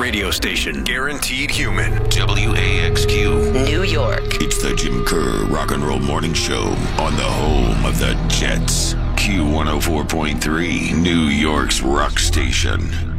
radio station. Guaranteed human. WAXQ. New York. It's the Jim Kerr Rock and Roll Morning Show on the home of the Jets. Q104.3, New York's rock station.